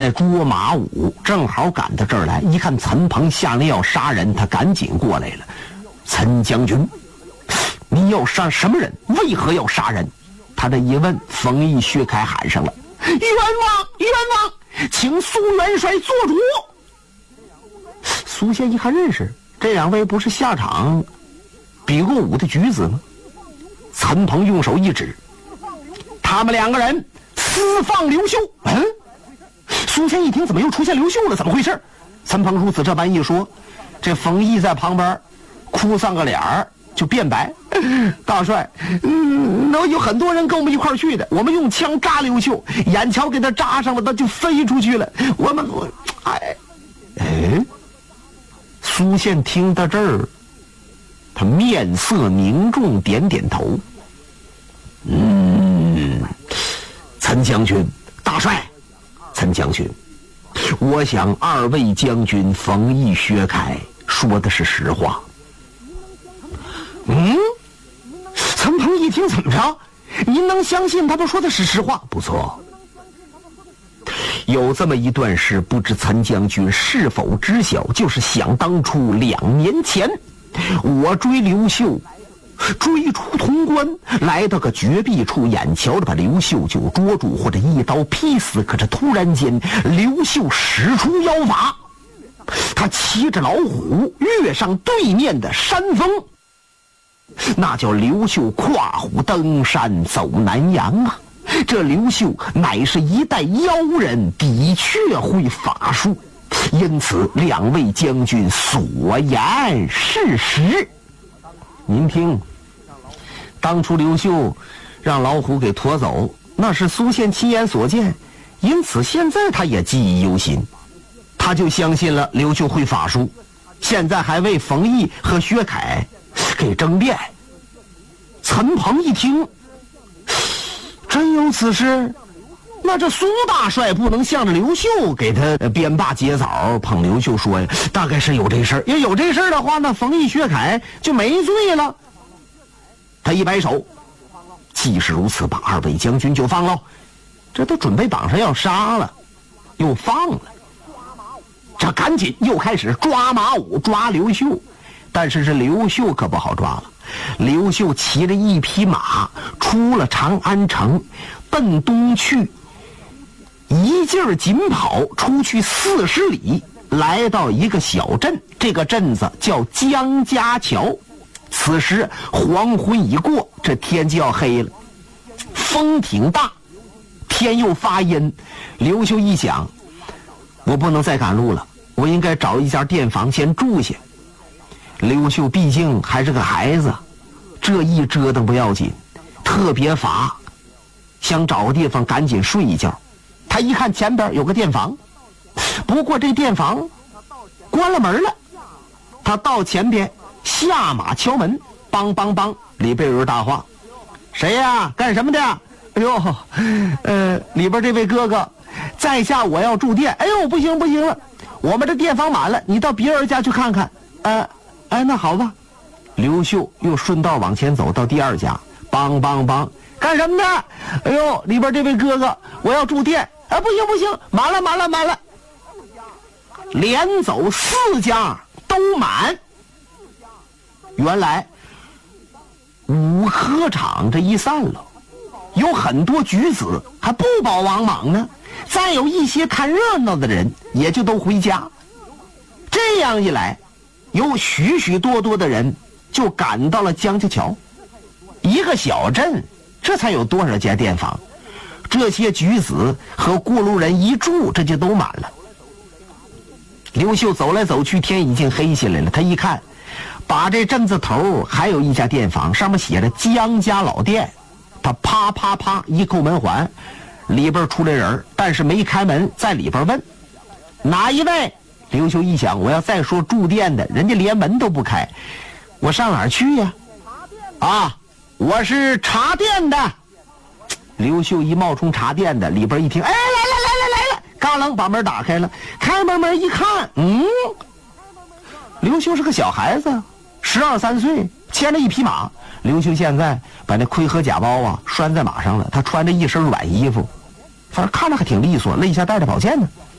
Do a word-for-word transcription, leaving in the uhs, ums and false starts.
在捉马武，正好赶到这儿来，一看陈鹏下令要杀人，他赶紧过来了。陈将军，你要杀什么人？为何要杀人？他这一问，冯异、薛凯喊上了：冤枉，冤枉，请苏元帅做主。苏宪一看认识，这两位不是下场比过武的举子吗？陈鹏用手一指，他们两个人私放刘秀。嗯，苏宪一听，怎么又出现刘秀了？怎么回事？陈鹏如此这般一说，这冯异在旁边哭丧个脸儿，就辩白：大帅，嗯，那有很多人跟我们一块儿去的，我们用枪扎刘秀，眼瞧给他扎上了，他就飞出去了。我们，我，哎，哎，苏宪听到这儿，他面色凝重，点点头。嗯，陈将军，大帅，陈将军，我想二位将军冯异、薛凯说的是实话。嗯，陈鹏一听，怎么着？您能相信他们说的是实话？不错。有这么一段事，不知陈将军是否知晓？就是想当初两年前，我追刘秀，追出潼关，来到个绝壁处，眼瞧着把刘秀就捉住，或者一刀劈死。可是突然间，刘秀使出妖法，他骑着老虎跃上对面的山峰。那叫刘秀跨虎登山走南阳啊！这刘秀乃是一代妖人，的确会法术，因此两位将军所言是实。您听，当初刘秀让老虎给驮走，那是苏宪亲眼所见，因此现在他也记忆犹新，他就相信了刘秀会法术，现在还为冯异和薛凯给争辩。陈鹏一听，真有此事？那这苏大帅不能向着刘秀给他编罢结枣，捧刘秀说呀，大概是有这事儿。要有这事儿的话，那冯异、薛凯就没罪了。他一摆手，既是如此，把二位将军就放了。这都准备绑上要杀了，又放了。这赶紧又开始抓马武，抓刘秀。但是这刘秀可不好抓了。刘秀骑着一匹马出了长安城，奔东去，一劲儿紧跑，出去四十里，来到一个小镇，这个镇子叫江家桥。此时黄昏已过，这天就要黑了，风挺大，天又发阴。刘秀一想，我不能再赶路了，我应该找一家店房先住下。刘秀毕竟还是个孩子，这一折腾不要紧，特别乏，想找个地方赶紧睡一觉。他一看前边有个店房，不过这店房关了门了。他到前边下马敲门，梆梆梆，里边有人搭话：谁呀？干什么的？哎呦，呃，里边这位哥哥，在下我要住店。哎呦，不行不行了，我们这店房满了，你到别人家去看看。呃哎，那好吧。刘秀又顺道往前走到第二家，梆梆梆，干什么呢？哎呦，里边这位哥哥，我要住店。哎，不行不行，满了满了满了。连走四家都满。原来五科场这一散了，有很多举子还不保王莽呢，再有一些看热闹的人也就都回家。这样一来，有许许多多的人就赶到了江家桥。一个小镇，这才有多少家店房？这些举子和过路人一住，这就都满了。刘秀走来走去，天已经黑下来了。他一看，把这镇子头还有一家店房，上面写着江家老店。他啪啪啪一扣门环，里边出来人，但是没开门，在里边问哪一位。刘秀一想，我要再说住店的，人家连门都不开，我上哪儿去呀？啊，我是茶店的。刘秀一冒充茶店的，里边一听，哎，来来来来来了，嘎楞把门打开了。开门门一看，嗯，刘秀是个小孩子，十二三岁，牵着一匹马。刘秀现在把那盔和甲包啊拴在马上了，他穿着一身软衣服，反正看着还挺利索，肋下带着宝剑呢。